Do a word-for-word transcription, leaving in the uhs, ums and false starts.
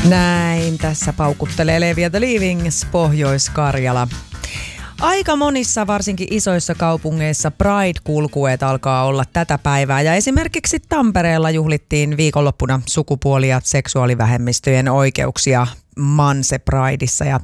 Näin tässä paukuttelee Levi the Leavings, Pohjois-Karjala. Aika monissa, varsinkin isoissa kaupungeissa, Pride-kulkueet alkaa olla tätä päivää. Ja esimerkiksi Tampereella juhlittiin viikonloppuna sukupuoli- ja seksuaalivähemmistöjen oikeuksia Manse Prideissa. Ja